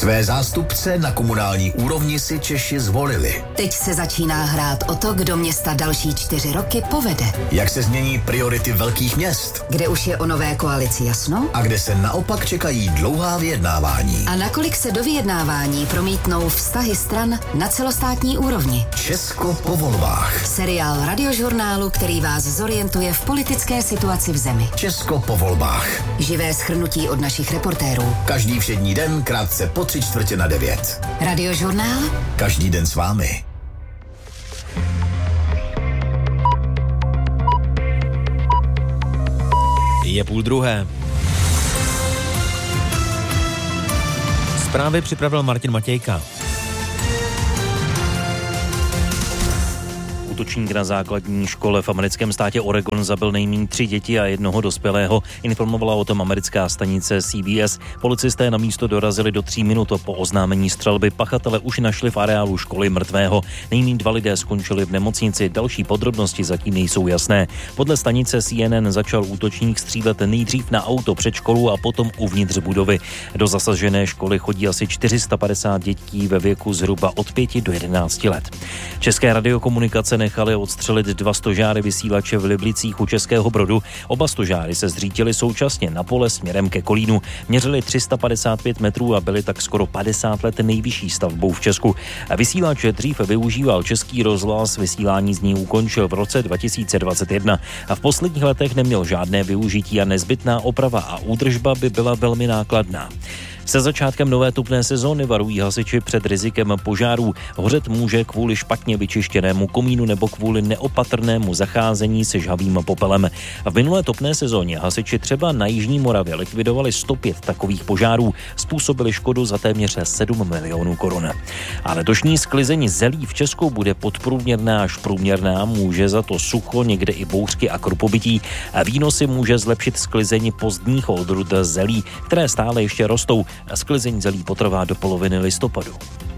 Své zástupce na komunální úrovni si Češi zvolili. Teď se začíná hrát o to, kdo města další 4 roky povede. Jak se změní priority velkých měst? Kde už je o nové koalici jasno? A kde se naopak čekají dlouhá vyjednávání? A nakolik se do vyjednávání promítnou vztahy stran na celostátní úrovni? Česko po volbách. Seriál Radiožurnálu, který vás zorientuje v politické situaci v zemi. Česko po volbách. Živé shrnutí od našich reportérů. Každý všední den krátce po 8:45. Radiožurnál? Každý den s vámi. Je 12:30. Zprávy připravil Martin Matějka. Útočník na základní škole v americkém státě Oregon zabil nejméně 3 děti a 1 dospělého. Informovala o tom americká stanice CBS. Policisté na místo dorazili do 3 minut po oznámení střelby. Pachatele už našli v areálu školy mrtvého. Nejméně 2 lidé skončili v nemocnici. Další podrobnosti zatím nejsou jasné. Podle stanice CNN začal útočník střílet nejdřív na auto před školu a potom uvnitř budovy. Do zasažené školy chodí asi 450 dětí ve věku zhruba od 5 do 11 let. České radiokomunikace nechali odstřelit 2 stožáry vysílače v Liblicích u Českého Brodu. Oba stožáry se zřítily současně na pole směrem ke Kolínu. Měřili 355 metrů a byly tak skoro 50 let nejvyšší stavbou v Česku. Vysílač dřív využíval Český rozhlas, vysílání z ní ukončil v roce 2021 a v posledních letech neměl žádné využití a nezbytná oprava a údržba by byla velmi nákladná. Se začátkem nové topné sezóny varují hasiči před rizikem požárů. Hořet může kvůli špatně vyčištěnému komínu nebo kvůli neopatrnému zacházení se žhavým popelem. V minulé topné sezóně hasiči třeba na Jižní Moravě likvidovali 105 takových požárů, způsobili škodu za téměř 7 milionů korun. A letošní sklizeň zelí v Česku bude podprůměrná až průměrná, může za to sucho, někde i bouřky a krupobytí. Výnosy může zlepšit sklizeň pozdních odrůd zelí, které stále ještě rostou. Sklizeň zelí potrvá do poloviny listopadu.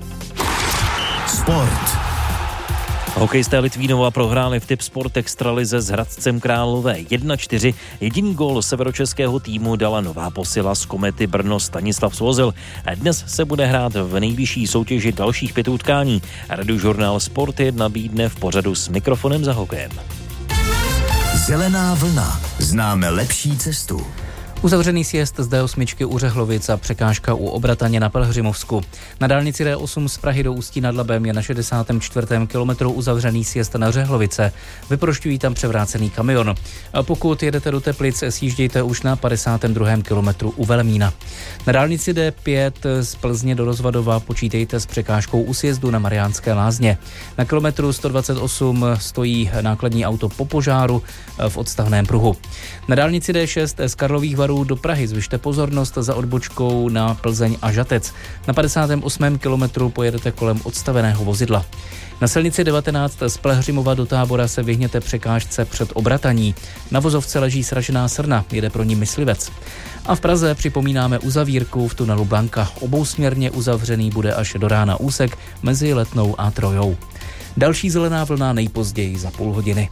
Sport. Hokejisté Litvínova prohráli v Tipsport extralize s Hradcem Králové 1-4. Jediný gól severočeského týmu dala nová posila z Komety Brno Stanislav Svozil. Dnes se bude hrát v nejvyšší soutěži dalších 5 utkání. Radiožurnál Sport je nabídne v pořadu S mikrofonem za hokejem. Zelená vlna. Známe lepší cestu. Uzavřený sjezd z D8 u Řehlovic a překážka u Obrataně na Pelhřimovsku. Na dálnici D8 z Prahy do Ústí nad Labem je na 64. kilometru uzavřený sjezd na Řehlovice. Vyprošťují tam převrácený kamion. A pokud jedete do Teplic, sjíždějte už na 52. kilometru u Velmína. Na dálnici D5 z Plzně do Rozvadova počítejte s překážkou u sjezdu na Mariánské Lázně. Na kilometru 128 stojí nákladní auto po požáru v odstavném pruhu. Na dálnici D6 z Karlových Varů do Prahy zvyšte pozornost za odbočkou na Plzeň a Žatec. Na 58. kilometru pojedete kolem odstaveného vozidla. Na silnici 19 z Pelhřimova do Tábora se vyhněte překážce před Obrataní. Na vozovce leží sražená srna, jede pro ní myslivec. A v Praze připomínáme uzavírku v tunelu Blanka. Obousměrně uzavřený bude až do rána úsek mezi Letnou a Trojou. Další zelená vlna nejpozději za půl hodiny.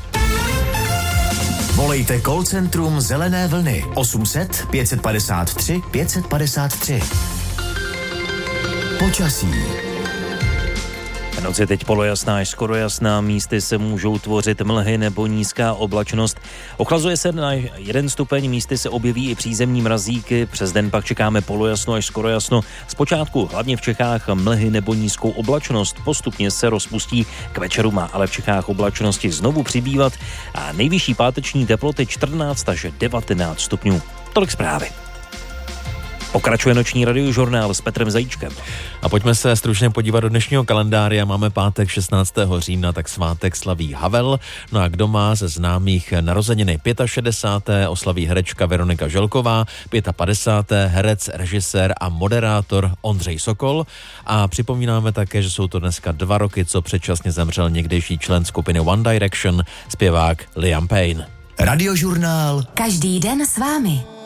Volejte call centrum Zelené vlny 800 553 553. Počasí. Noc je teď polojasná až skoro jasná, místy se můžou tvořit mlhy nebo nízká oblačnost. Ochlazuje se na 1 stupeň, místy se objeví i přízemní mrazíky, přes den pak čekáme polojasno až skoro jasno. Zpočátku hlavně v Čechách mlhy nebo nízkou oblačnost, postupně se rozpustí, k večeru má ale v Čechách oblačnosti znovu přibývat a nejvyšší páteční teploty 14 až 19 stupňů. Tolik zprávy. Pokračuje noční radiožurnál s Petrem Zajíčkem. A pojďme se stručně podívat do dnešního kalendáře. Máme pátek 16. října, tak svátek slaví Havel. No a kdo má ze známých narozeniny 65. oslaví herečka Veronika Želková, 55. herec, režisér a moderátor Ondřej Sokol. A připomínáme také, že jsou to dneska 2 roky, co předčasně zemřel někdejší člen skupiny One Direction, zpěvák Liam Payne. Radiožurnál. Každý den s vámi.